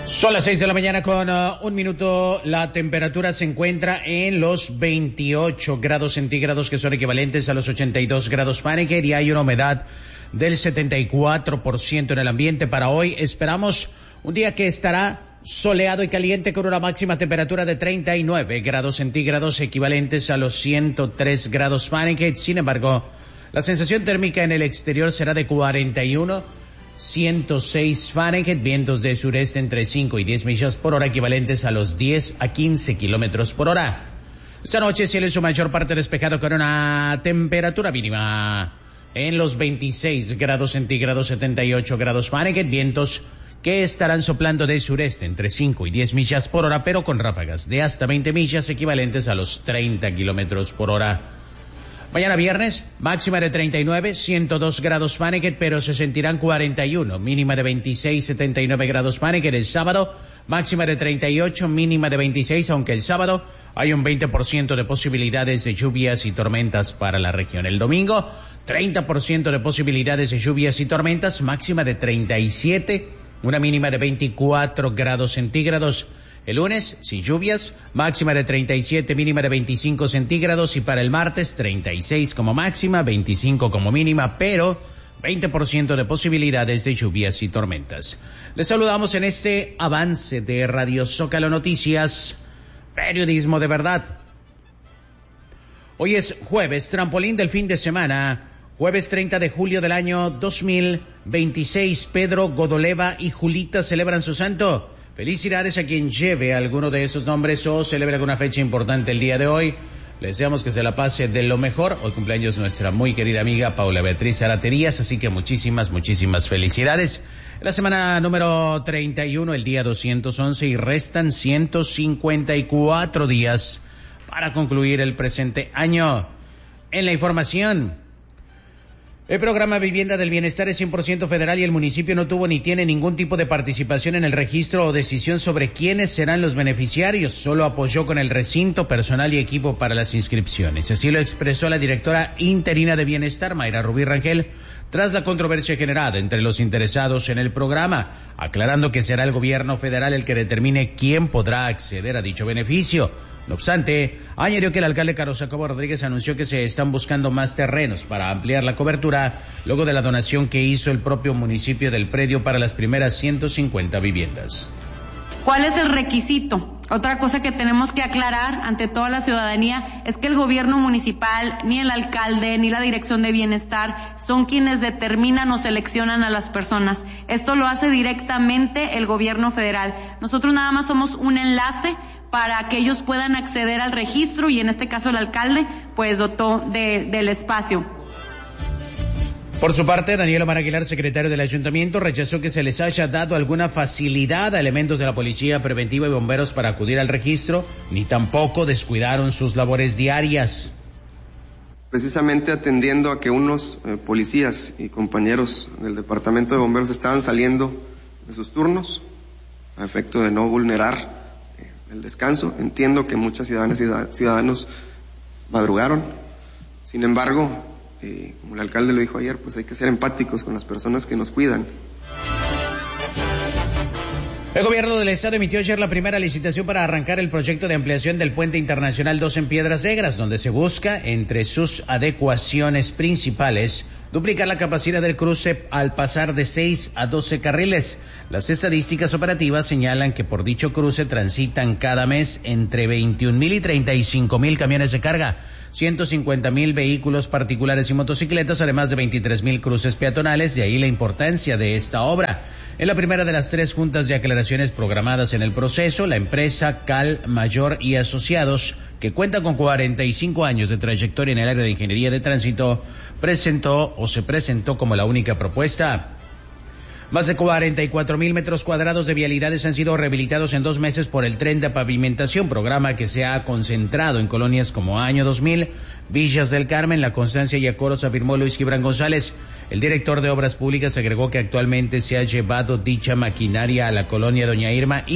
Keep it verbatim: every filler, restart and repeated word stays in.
Son las seis de la mañana con uh, un minuto. La temperatura se encuentra en los veintiocho grados centígrados, que son equivalentes a los ochenta y dos grados Fahrenheit, y hay una humedad del setenta y cuatro por ciento en el ambiente. Para hoy esperamos un día que estará soleado y caliente con una máxima temperatura de treinta y nueve grados centígrados, equivalentes a los ciento tres grados Fahrenheit. Sin embargo, la sensación térmica en el exterior será de cuarenta y uno, ciento seis Fahrenheit, vientos de sureste entre cinco y diez millas por hora, equivalentes a los diez a quince kilómetros por hora. Esta noche cielo en su mayor parte despejado con una temperatura mínima en los veintiséis grados centígrados, setenta y ocho grados Fahrenheit, vientos que estarán soplando de sureste entre cinco y diez millas por hora, pero con ráfagas de hasta veinte millas, equivalentes a los treinta kilómetros por hora. Mañana viernes, máxima de treinta y nueve, ciento dos grados Fahrenheit, pero se sentirán cuarenta y uno, mínima de veintiséis, setenta y nueve grados Fahrenheit. El sábado, máxima de treinta y ocho, mínima de veintiséis, aunque el sábado hay un veinte por ciento de posibilidades de lluvias y tormentas para la región. El domingo, treinta por ciento de posibilidades de lluvias y tormentas, máxima de treinta y siete, una mínima de veinticuatro grados centígrados. El lunes, sin lluvias, máxima de treinta y siete, mínima de veinticinco centígrados, y para el martes, treinta y seis como máxima, veinticinco como mínima, pero veinte por ciento de posibilidades de lluvias y tormentas. Les saludamos en este avance de Radio Zócalo Noticias, periodismo de verdad. Hoy es jueves, trampolín del fin de semana, jueves treinta de julio del año dos mil veintiséis. Pedro, Godoleva y Julita celebran su santo. Felicidades a quien lleve alguno de esos nombres o celebre alguna fecha importante el día de hoy. Les deseamos que se la pase de lo mejor. Hoy cumpleaños nuestra muy querida amiga Paula Beatriz Araterías, así que muchísimas, muchísimas felicidades. La semana número treinta y uno, el día doscientos once, y restan ciento cincuenta y cuatro días para concluir el presente año. En la información, el programa Vivienda del Bienestar es cien por ciento federal y el municipio no tuvo ni tiene ningún tipo de participación en el registro o decisión sobre quiénes serán los beneficiarios. Solo apoyó con el recinto, personal y equipo para las inscripciones. Así lo expresó la directora interina de Bienestar, Mayra Rubí Rangel, tras la controversia generada entre los interesados en el programa, aclarando que será el gobierno federal el que determine quién podrá acceder a dicho beneficio. No obstante, añadió que el alcalde Carlos Jacobo Rodríguez anunció que se están buscando más terrenos para ampliar la cobertura, luego de la donación que hizo el propio municipio del predio para las primeras ciento cincuenta viviendas. ¿Cuál es el requisito? Otra cosa que tenemos que aclarar ante toda la ciudadanía es que el gobierno municipal, ni el alcalde, ni la dirección de bienestar son quienes determinan o seleccionan a las personas. Esto lo hace directamente el gobierno federal. Nosotros nada más somos un enlace para que ellos puedan acceder al registro, y en este caso el alcalde pues dotó de, del espacio. Por su parte, Daniel Omar Aguilar, secretario del ayuntamiento, rechazó que se les haya dado alguna facilidad a elementos de la policía preventiva y bomberos para acudir al registro, ni tampoco descuidaron sus labores diarias. Precisamente atendiendo a que unos eh, policías y compañeros del departamento de bomberos estaban saliendo de sus turnos, a efecto de no vulnerar eh, el descanso. Entiendo que muchas ciudadanas y ciudadanos madrugaron. Sin embargo, Eh, como el alcalde lo dijo ayer, pues hay que ser empáticos con las personas que nos cuidan. El gobierno del estado emitió ayer la primera licitación para arrancar el proyecto de ampliación del Puente Internacional dos en Piedras Negras, donde se busca, entre sus adecuaciones principales, duplicar la capacidad del cruce al pasar de seis a doce carriles. Las estadísticas operativas señalan que por dicho cruce transitan cada mes entre veintiún mil y treinta y cinco mil camiones de carga, ciento cincuenta mil vehículos particulares y motocicletas, además de veintitrés mil cruces peatonales, de ahí la importancia de esta obra. En la primera de las tres juntas de aclaraciones programadas en el proceso, la empresa Cal Mayor y Asociados, que cuenta con cuarenta y cinco años de trayectoria en el área de ingeniería de tránsito, presentó o se presentó como la única propuesta. Más de cuarenta y cuatro mil metros cuadrados de vialidades han sido rehabilitados en dos meses por el Tren de Pavimentación, programa que se ha concentrado en colonias como Año dos mil, Villas del Carmen, La Constancia y Acoros, afirmó Luis Gibran González. El director de Obras Públicas agregó que actualmente se ha llevado dicha maquinaria a la colonia Doña Irma y